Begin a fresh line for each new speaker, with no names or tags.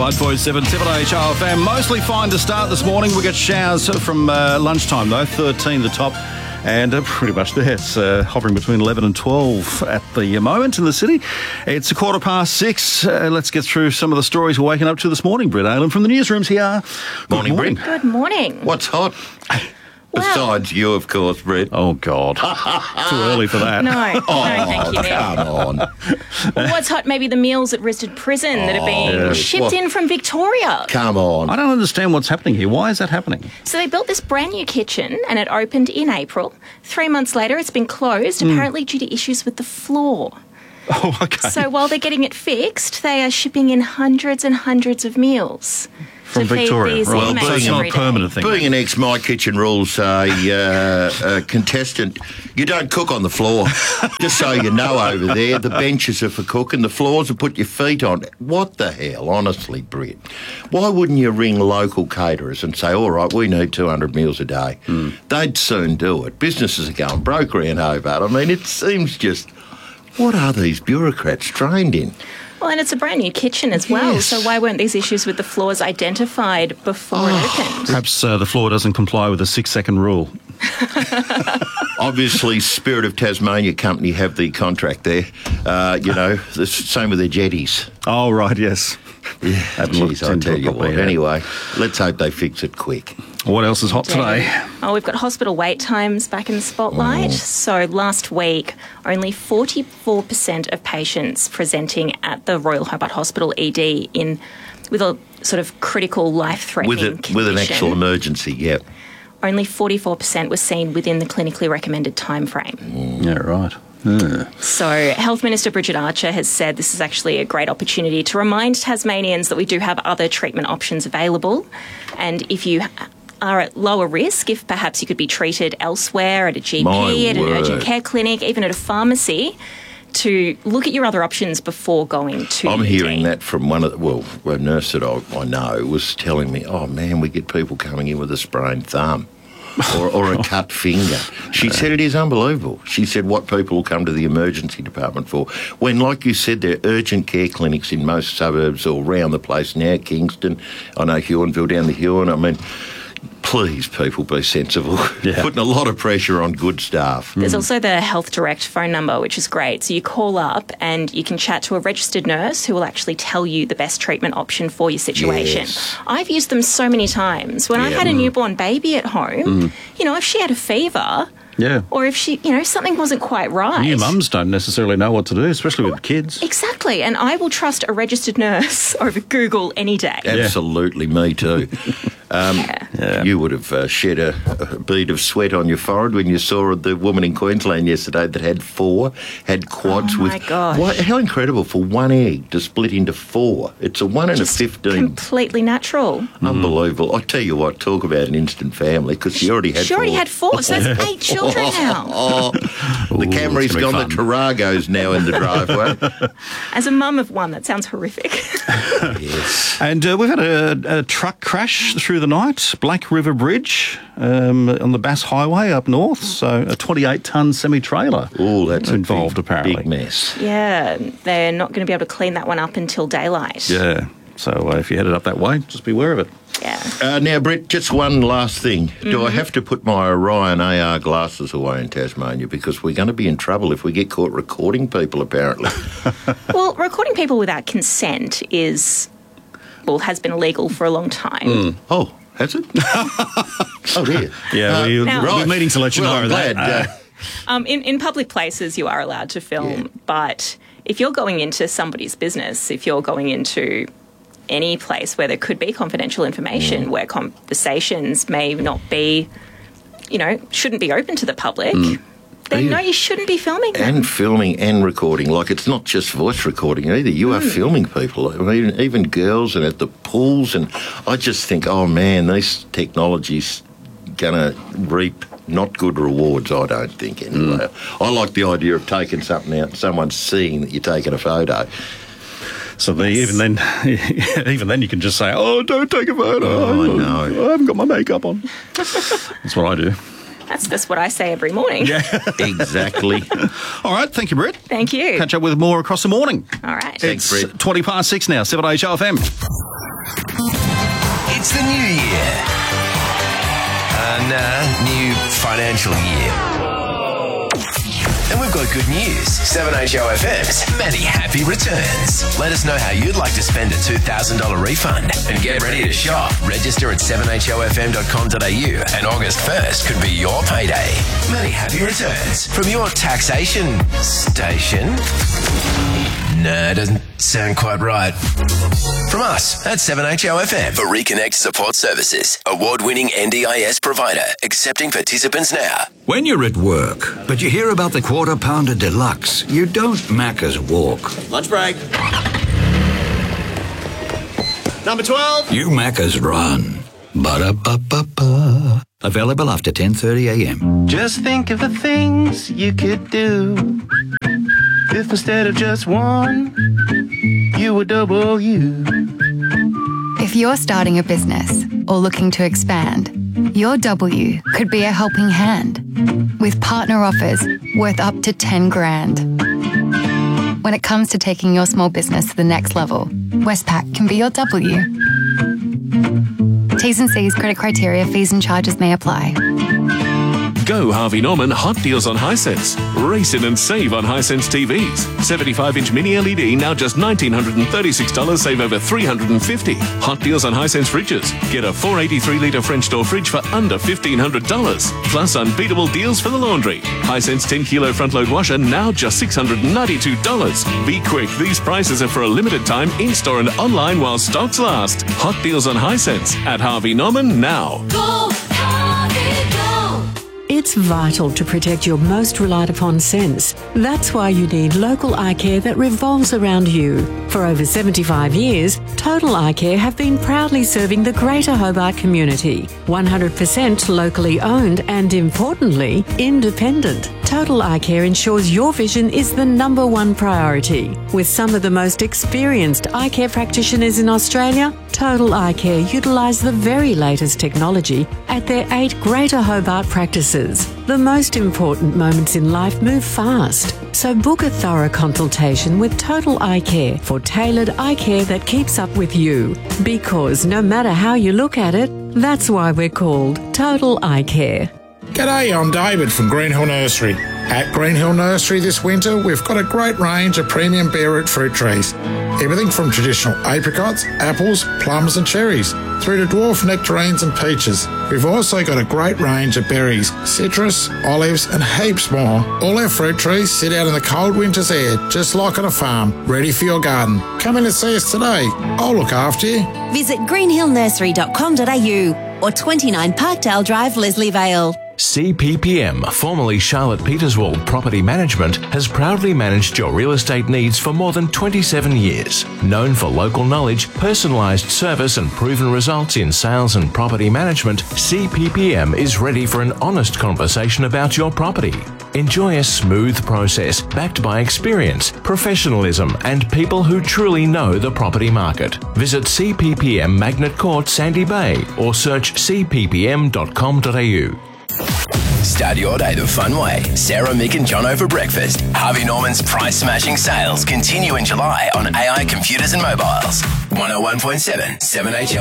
947 7HRFM. Mostly fine to start this morning. We get showers from lunchtime, though. 13 the top. And pretty much there. It's hovering between 11 and 12 at the moment in the city. It's 6:15. Let's get through some of the stories we're waking up to this morning. Britt Aylan from the newsrooms here.
Morning, Britt.
Good morning.
What's hot? Besides you, of course, Britt.
Oh, God. Too early for that.
No, thank you, Nick.
Come on.
Well, what's hot? Maybe the meals at Risted Prison that are being shipped in from Victoria.
Come on.
I don't understand what's happening here. Why is that happening?
So they built this brand new kitchen and it opened in April. 3 months later, it's been closed, apparently due to issues with the floor.
Oh, okay.
So while they're getting it fixed, they are shipping in hundreds and hundreds of meals.
From
to
Victoria,
feed these
right.
inmates
So it's not a
every day.
permanent thing.
Being an ex-My Kitchen Rules contestant, you don't cook on the floor. Just so you know over there, the benches are for cooking, the floors are put your feet on. What the hell, honestly, Britt? Why wouldn't you ring local caterers and say, all right, we need 200 meals a day? They'd soon do it. Businesses are going broke around Hobart. I mean, it seems just, what are these bureaucrats trained in?
Well, and it's a brand new kitchen as well,
Yes.
so why weren't these issues with the floors identified before it opened?
Perhaps the floor doesn't comply with the 6-second rule.
Obviously, Spirit of Tasmania Company have the contract there. The same with their jetties.
Oh, right, yes.
Yeah,
Haven't looked
geez, I
into
tell
it
you
properly
what.
yet.
Anyway, let's hope they fix it quick.
What else is hot today?
Oh, we've got hospital wait times back in the spotlight. So last week, only 44% of patients presenting at the Royal Hobart Hospital ED with a sort of critical life-threatening condition.
With an actual emergency, yeah.
Only 44% were seen within the clinically recommended time frame.
Yeah, right.
So Health Minister Bridget Archer has said this is actually a great opportunity to remind Tasmanians that we do have other treatment options available. And if you are at lower risk, if perhaps you could be treated elsewhere at a GP, at an urgent care clinic, even at a pharmacy, to look at your other options before going to
I'm
ED.
hearing that from a nurse that I know was telling me, oh, man, we get people coming in with a sprained thumb. or a cut finger. She said it is unbelievable. She said what people will come to the emergency department for. When, like you said, there are urgent care clinics in most suburbs all around the place now, Kingston, I know Huonville down the Huon. I mean, please, people, be sensible.
Yeah.
Putting a lot of pressure on good staff.
There's also the Health Direct phone number, which is great. So you call up and you can chat to a registered nurse who will actually tell you the best treatment option for your situation.
Yes.
I've used them so many times. When I had a newborn baby at home, if she had a fever
Yeah.
or if she, something wasn't quite right.
New mums don't necessarily know what to do, especially with kids.
Exactly. And I will trust a registered nurse over Google any day.
Absolutely, me too. You would have shed a bead of sweat on your forehead when you saw the woman in Queensland yesterday that had quads
Oh,
with...
my gosh.
How incredible for one egg to split into 4. It's a 1 in a
Just
15.
completely natural.
Unbelievable. I tell you what, talk about an instant family, because she already had 4.
She already had 4, so that's 8 children now.
The Camry's
it's gonna
gone,
be
the
fun.
Tarago's now in the driveway.
As a mum of one, that sounds horrific.
Yes.
And we've had a truck crash through the night, Black River Bridge, on the Bass Highway up north. So a 28-tonne semi-trailer
Oh, that's
involved,
a big,
apparently.
big mess.
Yeah, they're not going to be able to clean that one up until daylight.
Yeah. So if you're headed up that way, just be aware of it.
Yeah.
Now, Britt, just one last thing. Do I have to put my Orion AR glasses away in Tasmania? Because we're going to be in trouble if we get caught recording people, apparently.
Well, recording people without consent has been illegal for a long time.
Oh, has it? Oh, dear.
Yeah, we're meaning to let you know
I'm
that.
glad.
In public places, you are allowed to film, but if you're going into somebody's business, if you're going into any place where there could be confidential information, where conversations may not be, shouldn't be open to the public, then no, you shouldn't be filming them.
And filming and recording. Like, it's not just voice recording either. You are filming people, I mean, even girls and at the pools. And I just think, oh, man, these technologies going to reap not good rewards, I don't think, anyway. I like the idea of taking something out and someone seeing that you're taking a photo.
So even then you can just say, oh, don't take a photo.
Oh, I know.
I haven't got my makeup on. That's what I do.
That's just what I say every morning.
Yeah.
Exactly.
All right, thank you, Britt.
Thank you.
Catch up with more across the morning.
All right.
Thanks,
It's
Britt.
20 past 6 now, 7HRFM.
It's the new year. New financial year. And we've got good news. 7HOFM's many happy returns. Let us know how you'd like to spend a $2,000 refund. And get ready to shop. Register at 7HOFM.com.au and August 1st could be your payday. Many happy returns from your taxation station. No, doesn't sound quite right. From us at 7HOFM for Reconnect Support Services, award-winning NDIS provider, accepting participants now.
When you're at work, but you hear about the Quarter Pounder Deluxe, you don't Macca's walk.
Lunch break. Number 12.
You Macca's run. Ba-da-ba-ba-ba. Available after 10:30am.
Just think of the things you could do if instead of just one, you were double you.
If you're starting a business or looking to expand, your W could be a helping hand with partner offers worth up to 10 grand. When it comes to taking your small business to the next level, Westpac can be your W. T's and C's, credit criteria, fees and charges may apply.
Go Harvey Norman Hot Deals on Hisense. Race in and save on Hisense TVs. 75-inch mini LED now just $1,936, save over $350. Hot Deals on Hisense fridges. Get a 483-litre French door fridge for under $1,500. Plus unbeatable deals for the laundry. Hisense 10-kilo front-load washer now just $692. Be quick, these prices are for a limited time in-store and online while stocks last. Hot Deals on Hisense at Harvey Norman now.
Go, Harvey, go!
It's vital to protect your most relied upon sense. That's why you need local eye care that revolves around you. For over 75 years, Total Eye Care have been proudly serving the Greater Hobart community. 100% locally owned and, importantly, independent. Total Eye Care ensures your vision is the number one priority. With some of the most experienced eye care practitioners in Australia, Total Eye Care utilise the very latest technology at their 8 Greater Hobart practices. The most important moments in life move fast, so book a thorough consultation with Total Eye Care for tailored eye care that keeps up with you. Because no matter how you look at it, that's why we're called Total Eye Care.
G'day, I'm David from Greenhill Nursery. At Greenhill Nursery this winter, we've got a great range of premium bare-root fruit trees. Everything from traditional apricots, apples, plums and cherries, through to dwarf nectarines and peaches. We've also got a great range of berries, citrus, olives and heaps more. All our fruit trees sit out in the cold winter's air, just like on a farm, ready for your garden. Come in and see us today. I'll look after you.
Visit greenhillnursery.com.au or 29 Parkdale Drive, Leslie Vale.
CPPM, formerly Charlotte Peterswald Property Management, has proudly managed your real estate needs for more than 27 years. Known for local knowledge, personalised service and proven results in sales and property management, CPPM is ready for an honest conversation about your property. Enjoy a smooth process backed by experience, professionalism and people who truly know the property market. Visit CPPM Magnet Court, Sandy Bay or search cppm.com.au.
Start your day the fun way. Sarah, Mick and Jono for breakfast. Harvey Norman's price-smashing sales continue in July on AI computers and mobiles. 101.7 7HL.